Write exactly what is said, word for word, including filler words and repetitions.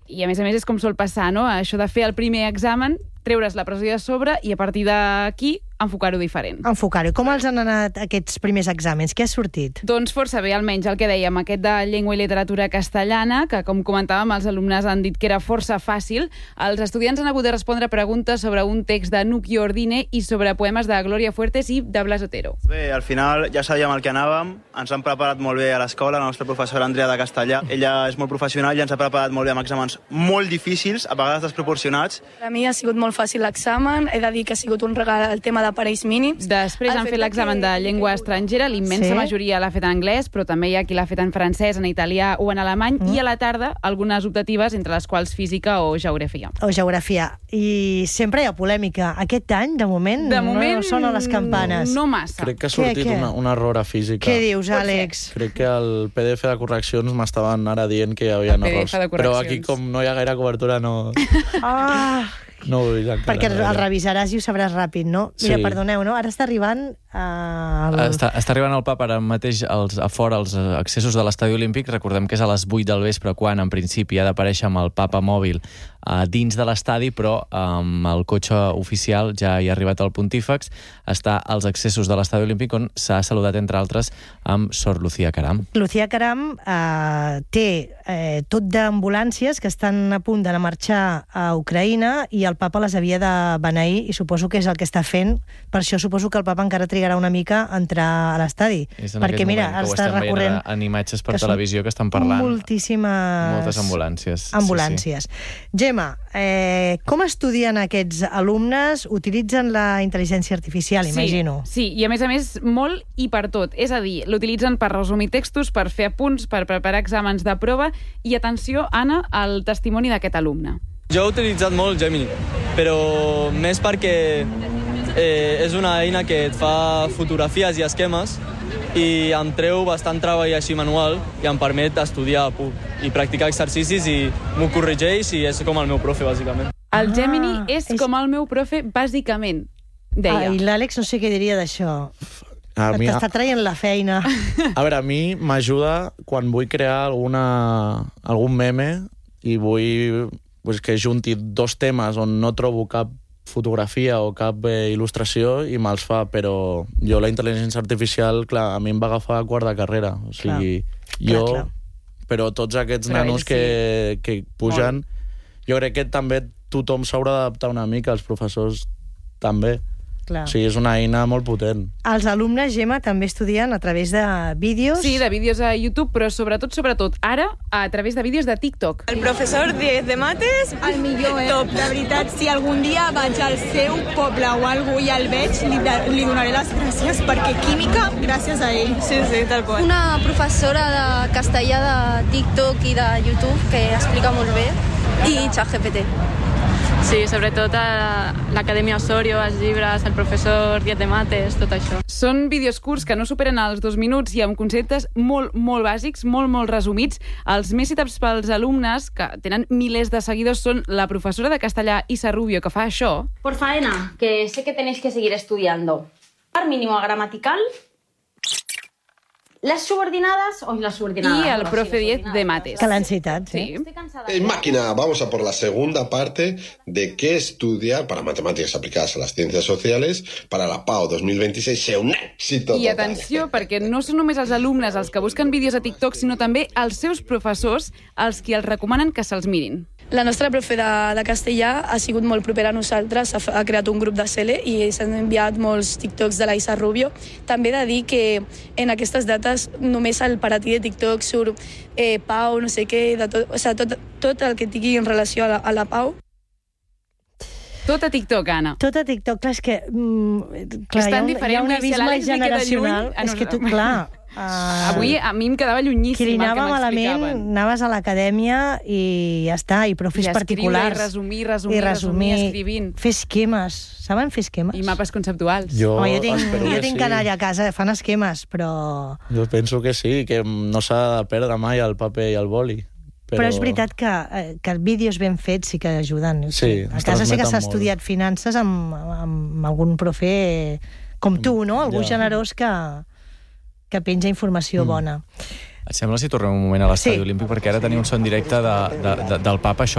I a més a més és com sol passar, no? Això de fer el primer examen, treure's la pressió de sobre i a partir d'aquí enfocar-ho diferent. Enfocar-ho. Com els han anat aquests primers exàmens? Què ha sortit? Doncs força bé, almenys el que dèiem, aquest de llengua i literatura castellana, que com comentàvem els alumnes han dit que era força fàcil. Els estudiants han hagut de respondre preguntes sobre un text de Nuki Ordine i sobre poemes de Gloria Fuertes i de Blas Otero. Bé, al final ja sabíem el que anàvem, ens han preparat molt bé a l'escola, la nostra professora Andrea de Castellà. Ella és molt professional i ens ha preparat molt bé amb exàmens molt difícils, a vegades desproporcionats. Per a mi ha sigut molt fàcil l'examen, he de dir que ha sigut un regal el tema de parells mínims. Després han fet l'examen de llengua estrangera, l'immensa Sí. majoria l'ha fet en anglès, però també hi ha qui l'ha fet en francès, en italià o en alemany, mm. i a la tarda algunes optatives, entre les quals física o geografia. O geografia. I sempre hi ha polèmica. Aquest any, de moment, De moment no sonen les campanes. no massa. Crec que ha sortit què? una, un error a física. Què dius, Àlex? Crec que el P D F de correccions m'estaven ara dient que hi havia El P D F errors. de Però correccions. aquí, com no hi ha gaire cobertura, no, Ah, no ho vull encara. perquè el gaire. revisaràs i ho sabràs ràpid, no? Mira, Sí. perdoneu, no? Ara està arribant... Uh, el... Està, està arribant al pap ara mateix als, a fora els accessos de l'estadi olímpic. Recordem que és a les vuit del vespre quan en principi ha d'aparèixer amb el papa mòbil uh, dins de l'estadi, però amb el cotxe oficial ja hi ha arribat al Pontífex. Està als accessos de l'estadi olímpic on s'ha saludat, entre altres, amb Sor Lucía Caram. Lucía Caram eh, té eh, tot d'ambulàncies que estan a punt d'anar a marxar a Ucraïna i el papa les havia de beneir i suposo que és el que està fent. Per això suposo que el papa encara trigarà una mica a entrar a l'estadi. És en Perquè, aquest mira, moment que ho està estem recorrent veient en imatges per que són televisió que estan parlant. moltíssimes... Moltes ambulàncies. Ambulàncies. Sí, sí. Gemma, eh, com estudien aquests alumnes? Utilitzen la intel·ligència artificial, imagino. Sí, sí, i a més a més molt i per tot. És a dir, l'utilitzen per resumir textos, per fer apunts, per preparar exàmens de prova i, atenció, Anna, al testimoni d'aquest alumne. Jo he utilitzat molt Gemini, però més perquè eh, és una eina que et fa fotografies i esquemes i em treu bastant treball així manual i em permet estudiar a punt i practicar exercicis i m'ho corregeix i és com el meu profe, bàsicament. El Gemini Ah, és, és- com el meu profe, bàsicament, deia. Ah, I l'Àlex no sé què diria d'això. A mi, T'està traient la feina. a veure, a mi m'ajuda quan vull crear alguna, algun meme i vull pues, que junti dos temes on no trobo cap fotografia o cap eh, il·lustració i me'ls fa, però jo la intel·ligència artificial, clar, a mi em va agafar a quart de carrera. O sigui, Clar, jo... clar. Però tots aquests Però nanos ells que, que pugen, jo crec que també tothom s'haurà d'adaptar una mica, els professors també. Clar. O sigui, és una eina molt potent. Els alumnes, Gemma, també estudien a través de vídeos. Sí, de vídeos a YouTube, però sobretot, sobretot, ara, a través de vídeos de TikTok. El professor diez de mates, el millor, eh? Top. De veritat, si algun dia vaig al seu poble o algú i el veig, li, li donaré les gràcies, perquè química, gràcies a ell. Sí, sí, tal qual. Una professora de castellà de TikTok i de YouTube que explica molt bé i ChatGPT. Sí, sobretot a l'Acadèmia Osorio, els llibres, el professor diez de mates, tot això. Són vídeos curts que no superen els dos minuts i amb conceptes molt, molt bàsics, molt, molt resumits. Els més citats pels alumnes, que tenen milers de seguidors, són la professora de castellà Isa Rubio, que fa això. Por faena, que sé que tenéis que seguir estudiando. Par mínimo gramatical. Las subordinadas o las subordinadas. I el Bueno, profe sí, diez subordinadas. de mates. Que l'han citat, sí. Sí. Estoy cansada. En máquina, vamos a por la segunda parte de qué estudiar para matemáticas aplicadas a las ciencias sociales para la PAO dos mil veintiséis sea un éxito I total. atenció, perquè no són només els alumnes els que busquen vídeos a TikTok, sinó també els seus professors els qui els recomanen que se'ls mirin. La nostra profe de, de castellà ha sigut molt propera a nosaltres, ha, f- ha creat un grup de C L i s'han enviat molts TikToks de la Isa Rubio. També he de dir que en aquestes dates només al paratí de TikTok surt eh, Pau, no sé què, de tot, o sigui, tot, tot el que tingui en relació a la, a la Pau. Tot a TikTok, Anna. Tot a TikTok, clar, és que... Mm, clar, És tan hi ha un, diferent, hi ha un i si a abisme l'Àlex li queda generacional. lluny, a És que tu, nosaltres- clar... Uh, Avui a mi em quedava llunyíssim qui li el que anava malament, m'explicaven. anaves a l'acadèmia i ja està, i profes I escriure, particulars. i resumir, resumir, resumir, escrivint. Fer esquemes. Saben fer esquemes? I mapes conceptuals. Jo, Home, jo tinc, espero jo que tinc sí. canalla a casa, fan esquemes, però... Jo penso que sí, que no s'ha de perdre mai el paper i el boli. Però, però és veritat que, eh, que els vídeos ben fets sí que ajuden. Sí, a es casa sé que transmeten s'ha molt. estudiat finances amb, amb algun profe com tu, no? Algú Ja. generós que, que penja informació Mm. bona. Et sembla si tornem un moment a l'estadi Sí. olímpic? Perquè ara tenim un son directe de, de, de, del papa, això